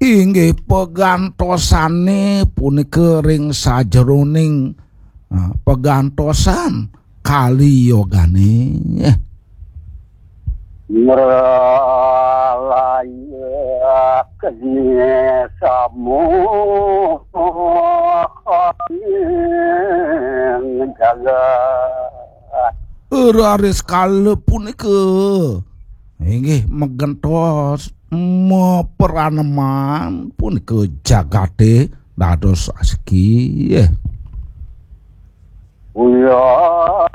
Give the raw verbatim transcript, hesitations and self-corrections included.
Inggih pegantosane punika ring sajeroning uh, pegantosan kali yogane eh. Meralaya keniesamu jaga Raris kale punika inggih megentos meperaneman punika jagade dados asiki eh. Uya